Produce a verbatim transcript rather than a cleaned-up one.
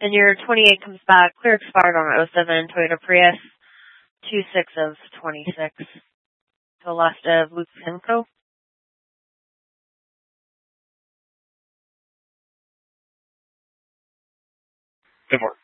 And your twenty-eight comes back, clear expired on oh seven Toyota Prius, two six of twenty-six. To the left of Luke Simcoe. Good morning.